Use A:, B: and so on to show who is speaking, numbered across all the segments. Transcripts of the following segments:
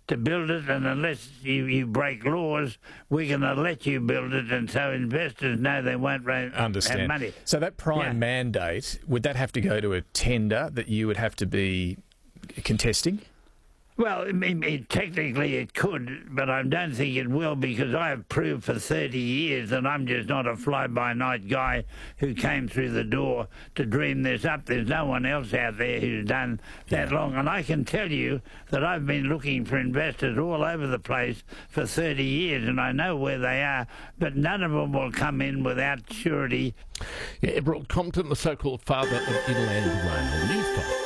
A: to build it, and unless you break laws, we're going to let you build it, and so investors know they won't have money.
B: So that prime mandate, would that have to go to a tender that you would have to be contesting?
A: Well, technically it could, but I don't think it will, because I have proved for 30 years that I'm just not a fly-by-night guy who came through the door to dream this up. There's no one else out there who's done that long. And I can tell you that I've been looking for investors all over the place for 30 years, and I know where they are, but none of them will come in without surety.
C: Yeah, Everett Compton, the so-called father of inland rail. News Time.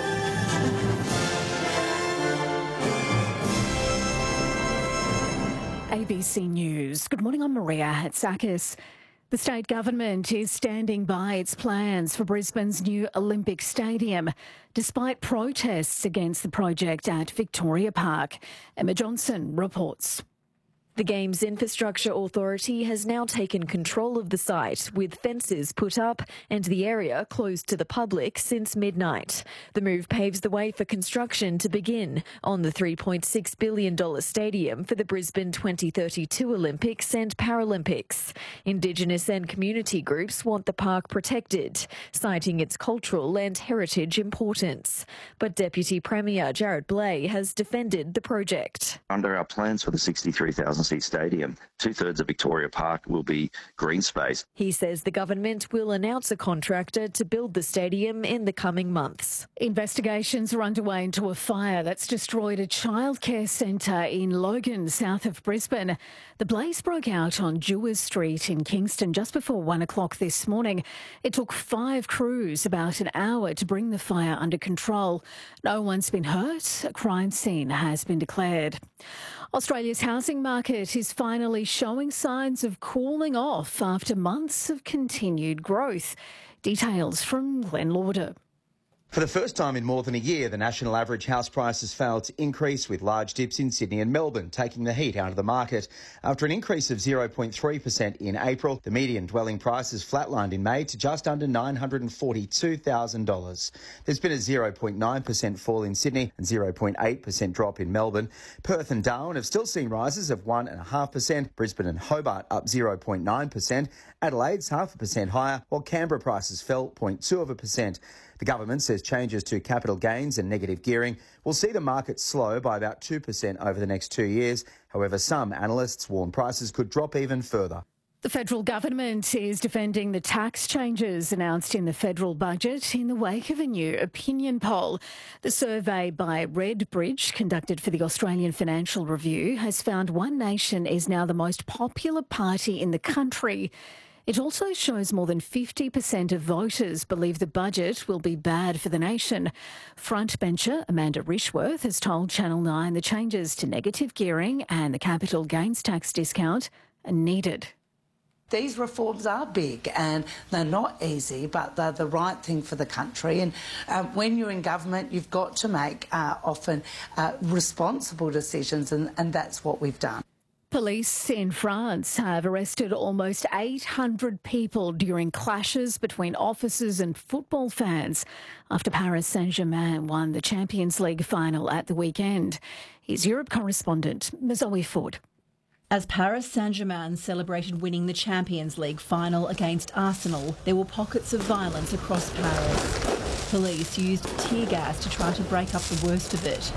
D: ABC News. Good morning, I'm Maria Hatzakis. The state government is standing by its plans for Brisbane's new Olympic Stadium, despite protests against the project at Victoria Park. Emma Johnson reports.
E: The Games Infrastructure Authority has now taken control of the site, with fences put up and the area closed to the public since midnight. The move paves the way for construction to begin on the $3.6 billion stadium for the Brisbane 2032 Olympics and Paralympics. Indigenous and community groups want the park protected, citing its cultural and heritage importance. But Deputy Premier Jared Blay has defended the project.
F: Under our plans for the 63,000 stadium, 2/3 of Victoria Park will be green space.
E: He says the government will announce a contractor to build the stadium in the coming months.
D: Investigations are underway into a fire that's destroyed a childcare centre in Logan, south of Brisbane. The blaze broke out on Dewars Street in Kingston just before 1 o'clock this morning. It took 5 crews about an hour to bring the fire under control. No one's been hurt. A crime scene has been declared. Australia's housing market is finally showing signs of cooling off after months of continued growth. Details from Glenn Lauder.
G: For the first time in more than a year, the national average house prices failed to increase, with large dips in Sydney and Melbourne taking the heat out of the market. After an increase of 0.3% in April, the median dwelling price has flatlined in May to just under $942,000. There's been a 0.9% fall in Sydney and 0.8% drop in Melbourne. Perth and Darwin have still seen rises of 1.5%, Brisbane and Hobart up 0.9%, Adelaide's 0.5% higher, while Canberra prices fell 0.2%. The government says changes to capital gains and negative gearing will see the market slow by about 2% over the next 2 years. However, some analysts warn prices could drop even further.
D: The federal government is defending the tax changes announced in the federal budget in the wake of a new opinion poll. The survey by RedBridge, conducted for the Australian Financial Review, has found One Nation is now the most popular party in the country. It also shows more than 50% of voters believe the budget will be bad for the nation. Frontbencher Amanda Rishworth has told Channel 9 the changes to negative gearing and the capital gains tax discount are needed.
H: These reforms are big and they're not easy, but they're the right thing for the country. And when you're in government, you've got to make often responsible decisions, and that's what we've done.
D: Police in France have arrested almost 800 people during clashes between officers and football fans after Paris Saint-Germain won the Champions League final at the weekend. Here's Europe correspondent Zoe Ford.
I: As Paris Saint-Germain celebrated winning the Champions League final against Arsenal, there were pockets of violence across Paris. Police used tear gas to try to break up the worst of it.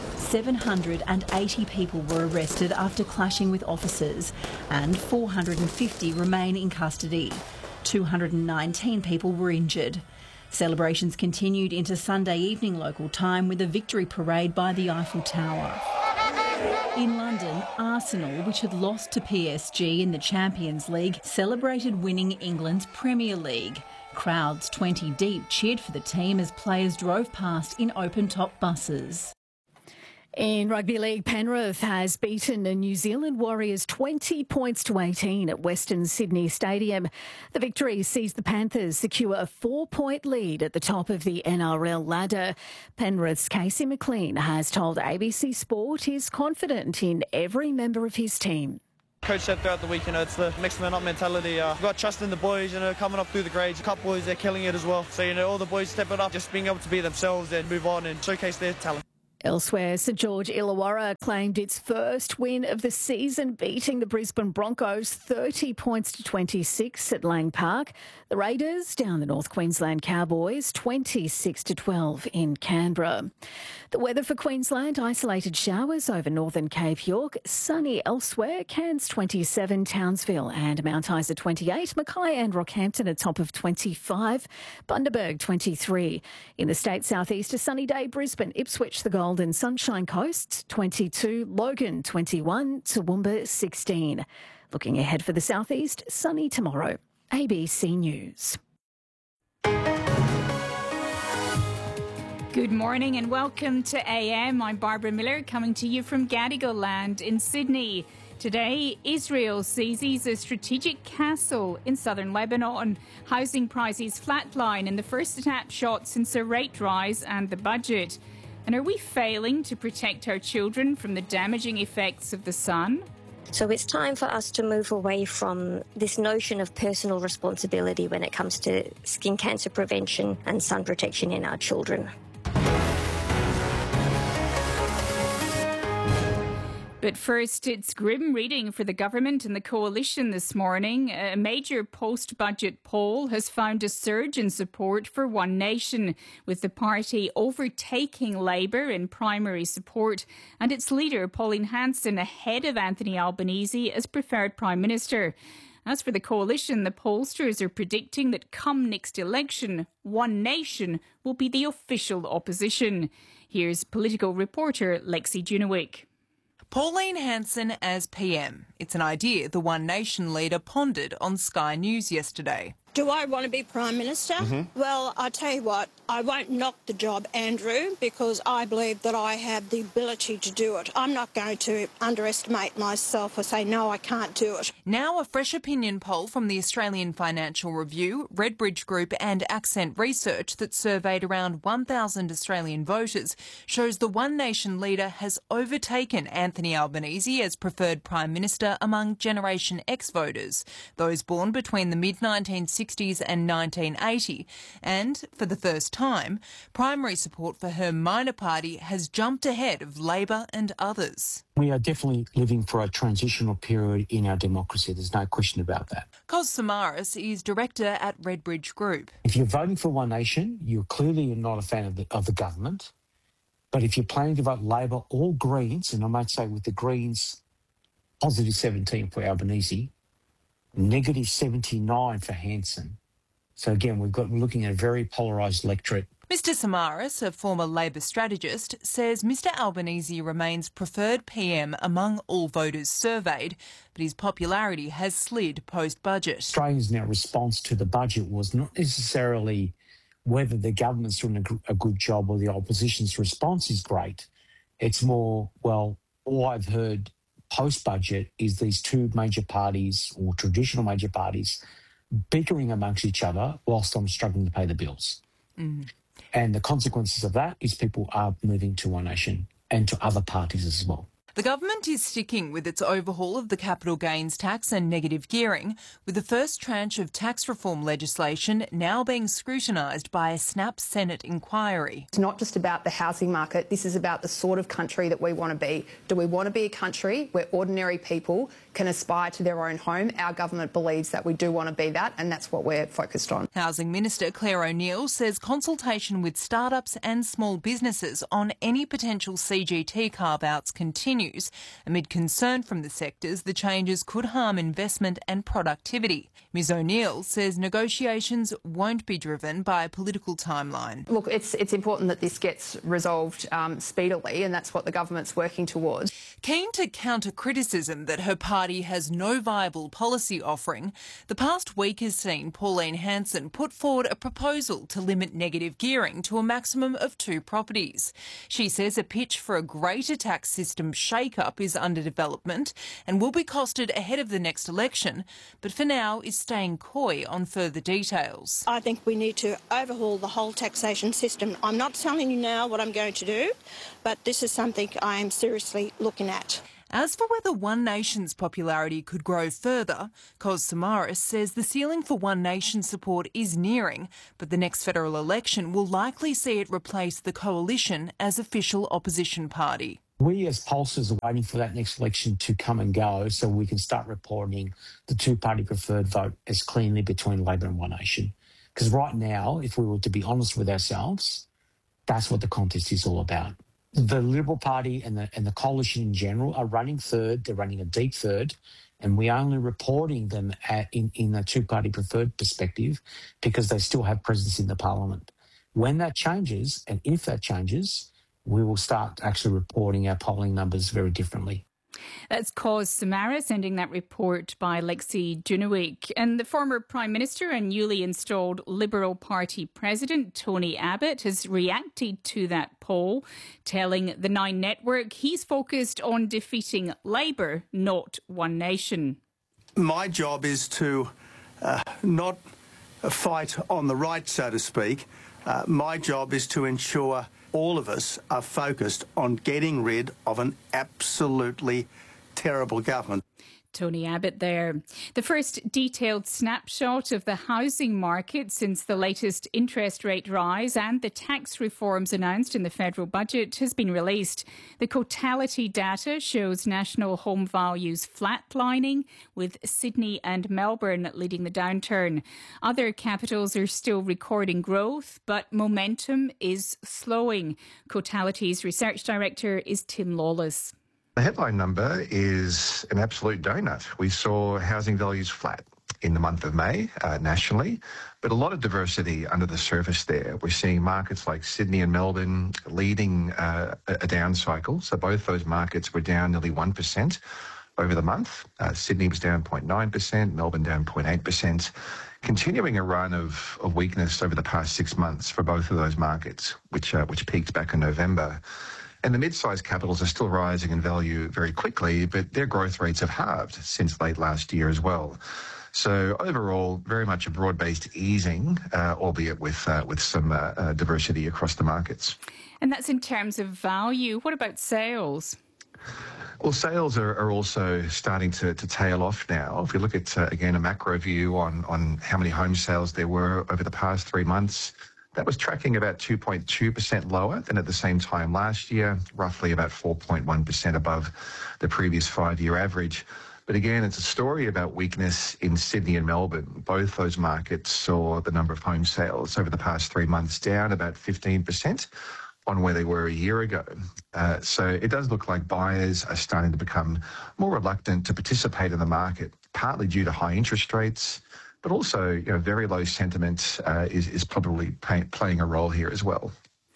I: 780 people were arrested after clashing with officers, and 450 remain in custody. 219 people were injured. Celebrations continued into Sunday evening local time with a victory parade by the Eiffel Tower. In London, Arsenal, which had lost to PSG in the Champions League, celebrated winning England's Premier League. Crowds 20 deep cheered for the team as players drove past in open-top buses.
D: In rugby league, Penrith has beaten the New Zealand Warriors 20 points to 18 at Western Sydney Stadium. The victory sees the Panthers secure a 4-point lead at the top of the NRL ladder. Penrith's Casey McLean has told ABC Sport he's confident in every member of his team.
J: Coach said throughout the week, it's the next man up mentality. We've got trust in the boys, coming up through the grades. A couple boys, they're killing it as well. So, all the boys stepping up, just being able to be themselves and move on and showcase their talent.
D: Elsewhere, St George Illawarra claimed its first win of the season, beating the Brisbane Broncos 30 points to 26 at Lang Park. The Raiders down the North Queensland Cowboys 26 to 12 in Canberra. The weather for Queensland: isolated showers over northern Cape York, sunny elsewhere, Cairns 27, Townsville and Mount Isa 28, Mackay and Rockhampton a top of 25, Bundaberg 23. In the state southeast, a sunny day, Brisbane, Ipswich, the Gold and Sunshine Coast 22, Logan 21, Toowoomba 16. Looking ahead for the southeast, sunny tomorrow. ABC News.
K: Good morning and welcome to AM. I'm Barbara Miller, coming to you from Gadigal Land in Sydney. Today, Israel seizes a strategic castle in southern Lebanon. Housing prices flatline in the first snapshot since a rate rise and the budget. And are we failing to protect our children from the damaging effects of the sun?
L: So it's time for us to move away from this notion of personal responsibility when it comes to skin cancer prevention and sun protection in our children.
K: But first, it's grim reading for the government and the coalition this morning. A major post-budget poll has found a surge in support for One Nation, with the party overtaking Labour in primary support and its leader, Pauline Hanson, ahead of Anthony Albanese as preferred Prime Minister. As for the coalition, the pollsters are predicting that come next election, One Nation will be the official opposition. Here's political reporter Lexi Junewick.
M: Pauline Hanson as PM. It's an idea the One Nation leader pondered on Sky News yesterday.
N: Do I want to be Prime Minister? Well, I tell you what, I won't knock the job, Andrew, because I believe that I have the ability to do it. I'm not going to underestimate myself or say, no, I can't do it.
M: Now a fresh opinion poll from the Australian Financial Review, Redbridge Group and Accent Research that surveyed around 1,000 Australian voters shows the One Nation leader has overtaken Anthony Albanese as preferred Prime Minister among Generation X voters, those born between the mid-1960s and 1980, and, for the first time, primary support for her minor party has jumped ahead of Labor and others.
O: We are definitely living for a transitional period in our democracy. There's no question about that.
M: Kos Samaras is director at Redbridge Group.
O: If you're voting for One Nation, you're clearly not a fan of the government. But if you're planning to vote Labor or Greens, and I might say with the Greens, positive 17 for Albanese, negative 79 for Hanson. So again, we're looking at a very polarised electorate.
M: Mr Samaras, a former Labor strategist, says Mr Albanese remains preferred PM among all voters surveyed, but his popularity has slid post-budget.
O: Australians' now response to the budget was not necessarily whether the government's doing a good job or the opposition's response is great. It's more, well, all I've heard post-budget is these two major parties or traditional major parties bickering amongst each other whilst I'm struggling to pay the bills. And the consequences of that is people are moving to One Nation and to other parties as well.
M: The government is sticking with its overhaul of the capital gains tax and negative gearing, with the first tranche of tax reform legislation now being scrutinised by a snap Senate inquiry.
P: It's not just about the housing market. This is about the sort of country that we want to be. Do we want to be a country where ordinary people can aspire to their own home? Our government believes that we do want to be that, and that's what we're focused on.
M: Housing Minister Claire O'Neil says consultation with startups and small businesses on any potential CGT carve-outs continues, amid concern from the sectors the changes could harm investment and productivity. Ms O'Neil says negotiations won't be driven by a political timeline.
P: Look, it's important that this gets resolved speedily, and that's what the government's working towards.
M: Keen to counter criticism that her party has no viable policy offering, the past week has seen Pauline Hanson put forward a proposal to limit negative gearing to a maximum of 2 properties. She says a pitch for a greater tax system shake-up is under development and will be costed ahead of the next election, but for now is staying coy on further details.
N: I think we need to overhaul the whole taxation system. I'm not telling you now what I'm going to do, but this is something I am seriously looking at.
M: As for whether One Nation's popularity could grow further, Kos Samaras says the ceiling for One Nation support is nearing, but the next federal election will likely see it replace the Coalition as official opposition party.
O: We as pollsters are waiting for that next election to come and go so we can start reporting the two-party preferred vote as cleanly between Labor and One Nation. Because right now, if we were to be honest with ourselves, that's what the contest is all about. The Liberal Party and the Coalition in general are running third. They're running a deep third, and we're only reporting them in a two-party preferred perspective because they still have presence in the parliament. When that changes, and if that changes, we will start actually reporting our polling numbers very differently.
K: That's Kos Samaras sending that report by Lexi Junowik. And the former Prime Minister and newly installed Liberal Party President Tony Abbott has reacted to that poll, telling the Nine Network he's focused on defeating Labor, not One Nation.
Q: My job is to not fight on the right, so to speak. My job is to ensure all of us are focused on getting rid of an absolutely terrible government.
K: Tony Abbott there. The first detailed snapshot of the housing market since the latest interest rate rise and the tax reforms announced in the federal budget has been released. The Cotality data shows national home values flatlining, with Sydney and Melbourne leading the downturn. Other capitals are still recording growth, but momentum is slowing. Cotality's research director is Tim Lawless.
R: The headline number is an absolute donut. We saw housing values flat in the month of May nationally, but a lot of diversity under the surface there. We're seeing markets like Sydney and Melbourne leading a down cycle. So both those markets were down nearly 1% over the month. Sydney was down 0.9%, Melbourne down 0.8%, continuing a run of weakness over the past 6 months for both of those markets, which peaked back in November. And the mid-sized capitals are still rising in value very quickly, but their growth rates have halved since late last year as well. So overall, very much a broad-based easing, albeit with some diversity across the markets.
K: And that's in terms of value. What about sales?
R: Well, sales are also starting to tail off now. If you look at, again, a macro view on how many home sales there were over the past 3 months, that was tracking about 2.2% lower than at the same time last year, roughly about 4.1% above the previous 5-year average. But again, it's a story about weakness in Sydney and Melbourne. Both those markets saw the number of home sales over the past 3 months down about 15% on where they were a year ago. So it does look like buyers are starting to become more reluctant to participate in the market, partly due to high interest rates, but also, very low sentiment is probably playing a role here as well.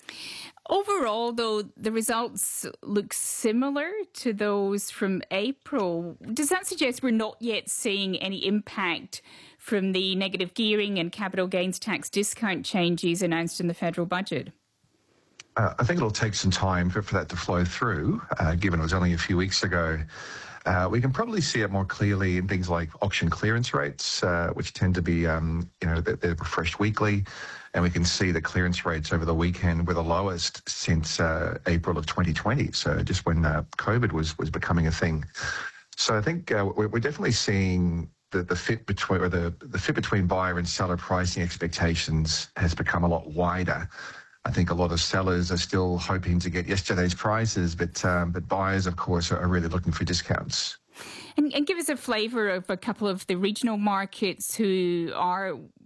K: Overall, though, the results look similar to those from April. Does that suggest we're not yet seeing any impact from the negative gearing and capital gains tax discount changes announced in the federal budget?
R: I think it'll take some time for that to flow through, given it was only a few weeks ago. We can probably see it more clearly in things like auction clearance rates, which tend to be, they're refreshed weekly. And we can see the clearance rates over the weekend were the lowest since April of 2020. So just when COVID was becoming a thing. So I think we're definitely seeing the fit between buyer and seller pricing expectations has become a lot wider. I think a lot of sellers are still hoping to get yesterday's prices, but buyers, of course, are really looking for discounts.
K: And give us a flavour of a couple of the regional markets who are